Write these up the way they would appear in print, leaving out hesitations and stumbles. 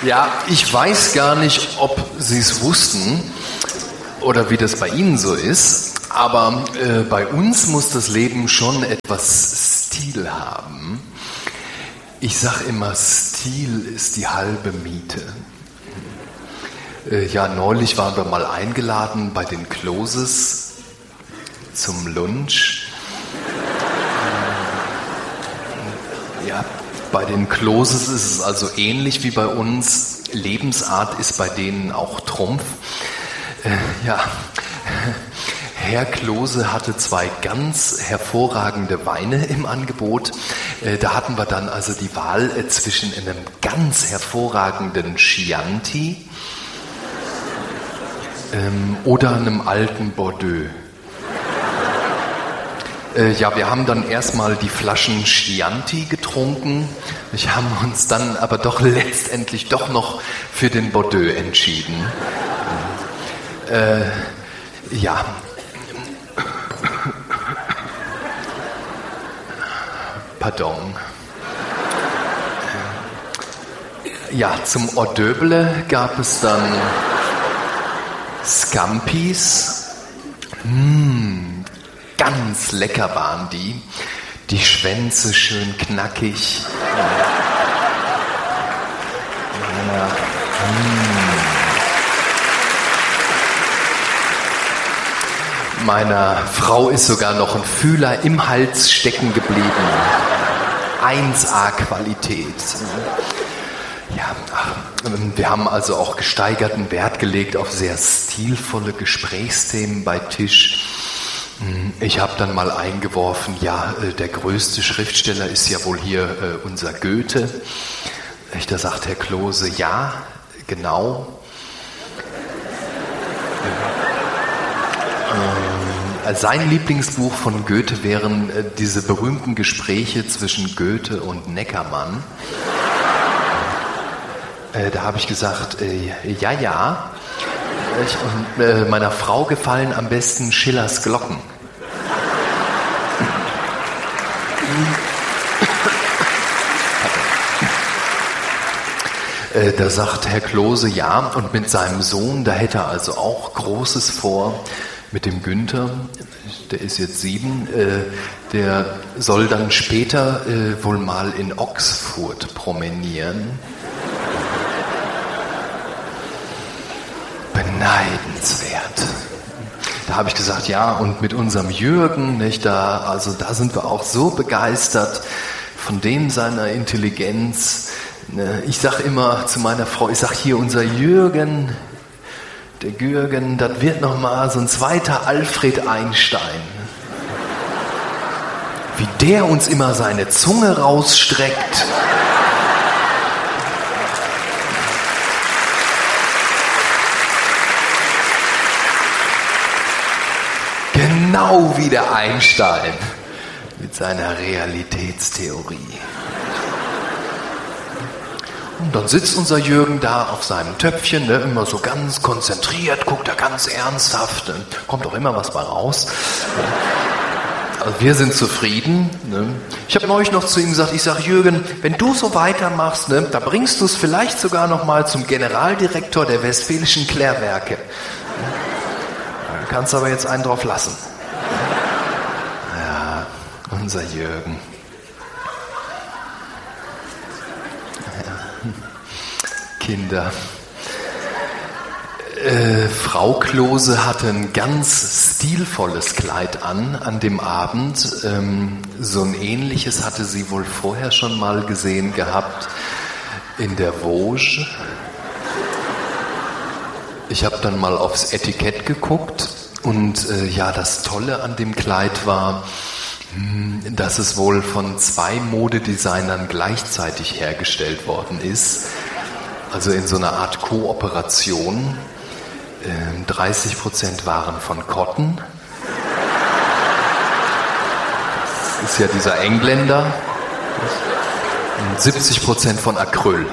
Ja, ich weiß gar nicht, ob Sie es wussten oder wie das bei Ihnen so ist, aber bei uns muss das Leben schon etwas Stil haben. Ich sag immer, Stil ist die halbe Miete. Ja, neulich waren wir mal eingeladen bei den Kloses zum Lunch. Ja, bei den Kloses ist es also ähnlich wie bei uns. Lebensart ist bei denen auch Trumpf. Ja, Herr Klose hatte 2 ganz hervorragende Weine im Angebot. Da hatten wir dann also die Wahl zwischen einem ganz hervorragenden Chianti oder einem alten Bordeaux. Ja, wir haben dann erstmal die Flaschen Chianti getrunken. Wir haben uns dann aber doch letztendlich doch noch für den Bordeaux entschieden. Ja. Pardon. Ja, zum Hors d'oeuvre gab es dann Scampis. Ganz lecker waren die. Die Schwänze schön knackig. Meiner Frau ist sogar noch ein Fühler im Hals stecken geblieben. 1A Qualität. Ja, wir haben also auch gesteigerten Wert gelegt auf sehr stilvolle Gesprächsthemen bei Tisch. Ich habe dann mal eingeworfen, ja, der größte Schriftsteller ist ja wohl hier unser Goethe. Da sagt Herr Klose, ja, genau. Sein Lieblingsbuch von Goethe wären diese berühmten Gespräche zwischen Goethe und Neckermann. Da habe ich gesagt, ja. Und meiner Frau gefallen am besten Schillers Glocken. Da sagt Herr Klose ja, und mit seinem Sohn, da hätte er also auch Großes vor, mit dem Günther, der ist jetzt 7, der soll dann später wohl mal in Oxford promenieren. Beneidenswert. Da habe ich gesagt, ja, und mit unserem Jürgen, nicht, da sind wir auch so begeistert von dem seiner Intelligenz. Ich sage immer zu meiner Frau, ich sage hier, unser Jürgen, der Gürgen, das wird nochmal so ein zweiter Alfred Einstein. Wie der uns immer seine Zunge rausstreckt. Genau wie der Einstein mit seiner Realitätstheorie. Und dann sitzt unser Jürgen da auf seinem Töpfchen, ne, immer so ganz konzentriert, guckt er ganz ernsthaft, ne, kommt auch immer was bei raus. Also wir sind zufrieden. Ne. Ich habe neulich noch zu ihm gesagt, ich sage, Jürgen, wenn du so weitermachst, ne, da bringst du es vielleicht sogar noch mal zum Generaldirektor der Westfälischen Klärwerke. Da kannst du aber jetzt einen drauf lassen. Ja, unser Jürgen. Kinder. Frau Klose hatte ein ganz stilvolles Kleid an dem Abend. So ein ähnliches hatte sie wohl vorher schon mal gesehen gehabt in der Vosges. Ich habe dann mal aufs Etikett geguckt und ja, das Tolle an dem Kleid war, dass es wohl von 2 Modedesignern gleichzeitig hergestellt worden ist. Also in so einer Art Kooperation. 30% waren von Cotton. Das ist ja dieser Engländer. Und 70% von Acryl.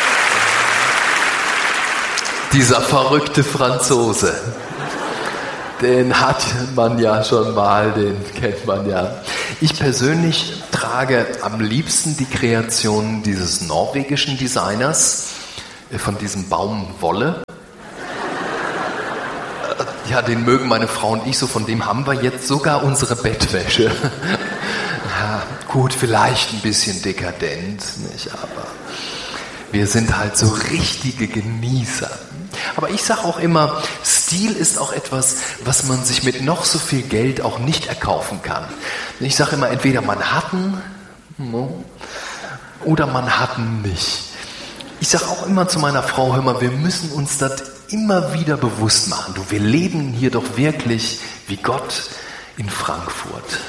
Dieser verrückte Franzose. Den hat man ja schon mal, den kennt man ja. Ich persönlich trage am liebsten die Kreation dieses norwegischen Designers, von diesem Baum Wolle. Ja, den mögen meine Frau und ich so, von dem haben wir jetzt sogar unsere Bettwäsche. Ja, gut, vielleicht ein bisschen dekadent, nicht? Aber wir sind halt so richtige Genießer. Aber ich sage auch immer, Stil ist auch etwas, was man sich mit noch so viel Geld auch nicht erkaufen kann. Ich sage immer, entweder man hat ihn oder man hat ihn nicht. Ich sage auch immer zu meiner Frau, hör mal, wir müssen uns das immer wieder bewusst machen. Du, wir leben hier doch wirklich wie Gott in Frankfurt.